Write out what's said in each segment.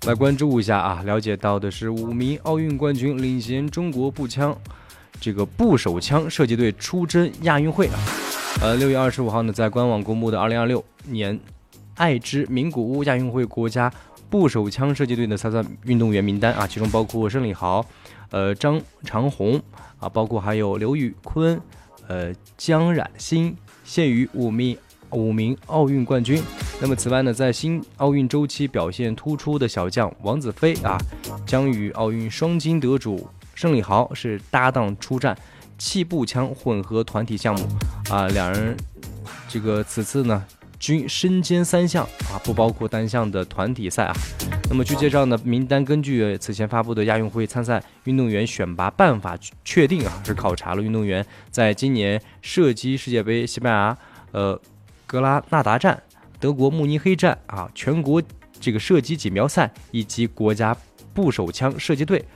来关注一下啊，了解到的是5名奥运冠军领衔中国步手枪射击队出征亚运会啊。6月25号呢，在官网公布的2026年爱知名古屋亚运会国家步手枪射击队的参赛运动员名单啊，其中包括申礼豪、张长虹啊，包括还有刘宇坤、姜冉馨，现于5名奥运冠军。那么此外呢，在新奥运周期表现突出的小将王子飞啊，将与奥运双金得主申礼豪是搭档出战气步枪混合团体项目啊，两人此次呢均身兼3项啊，不包括单项的团体赛啊。那么据介绍呢，名单根据此前发布的亚运会参赛运动员选拔办法确定啊，是考察了运动员在今年射击世界杯西班牙格拉纳达站、德国慕尼黑站啊，全国射击锦标赛以及国家步手枪射击队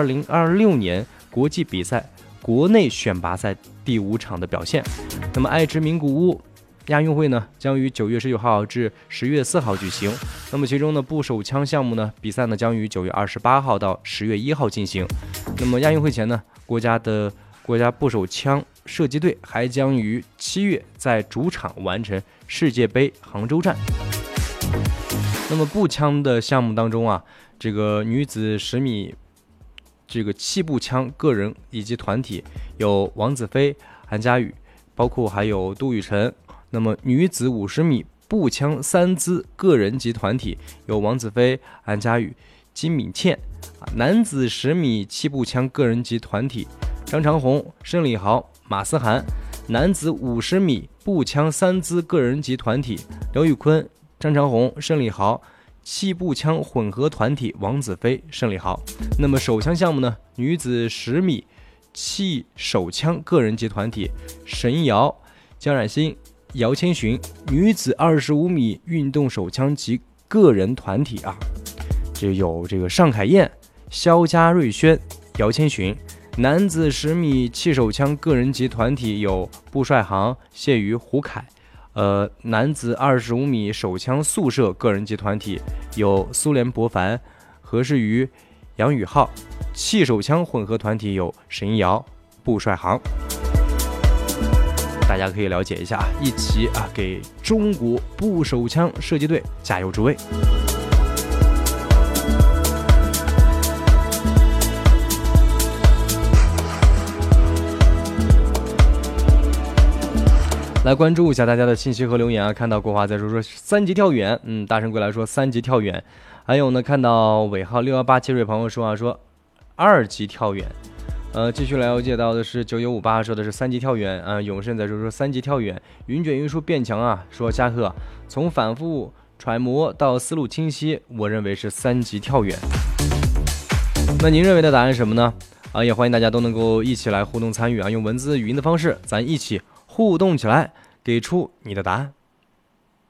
2026年国际比赛国内选拔赛第5场的表现。那么爱知名古屋亚运会呢，将于9月19号至10月4号举行。那么其中呢，步手枪项目呢，比赛呢将于9月28号到10月1号进行。那么亚运会前呢，国家步手枪射击队还将于7月在主场完成世界杯杭州站。那么步枪的项目当中啊，女子10米气步枪个人以及团体有王子飞、韩佳宇，包括还有杜雨辰。那么女子50米步枪3姿个人及团体有王子飞、韩佳宇、金敏倩。男子10米气步枪个人及团体张长虹、申礼豪、马思涵。男子50米步枪3姿个人及团体刘宇坤、张长虹、申礼豪。气步枪混合团体王子飞、申礼豪。那么手枪项目呢，女子10米气手枪个人及团体沈瑶、姜冉馨、姚千寻。女子25米运动手枪及个人团体啊，有尚凯燕、肖家瑞轩、姚千寻。男子10米气手枪个人及团体有布帅航、谢瑜、胡凯。男子25米手枪速射个人及团体有苏联博凡、何世瑜、杨宇浩。气手枪混合团体有沈一瑶、布帅航。大家可以了解一下，一起给中国步手枪射击队加油助威。来关注一下大家的信息和留言啊！看到国华在说3级跳远，大神归来说3级跳远，还有呢，看到尾号6187瑞朋友说2级跳远，继续了解到的是9958说的是3级跳远啊，永胜在说3级跳远，云卷云舒变强啊，说加贺从反复揣摩到思路清晰，我认为是3级跳远。那您认为的答案是什么呢？也欢迎大家都能够一起来互动参与啊，用文字语音的方式，咱一起互动起来，给出你的答案。